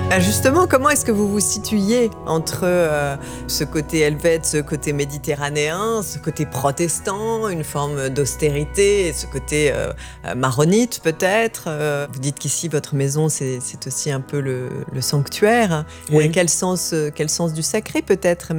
Justement, comment est-ce que vous vous situiez entre ce côté helvète, ce côté méditerranéen, ce côté protestant, une forme d'austérité, et ce côté maronite peut-être Vous dites qu'ici, votre maison, c'est aussi un peu le sanctuaire. Oui. Quel sens du sacré peut-être